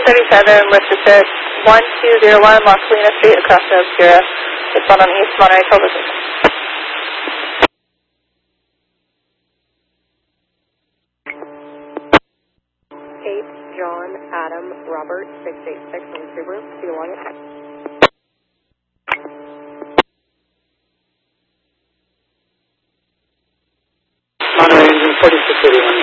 637 with the 1201 Los Colinas Street across the Obscura. It's one on East Monterey Television. 8 John Adam Robert 686 on Subaru. Do you want it? Monterey engine 4681.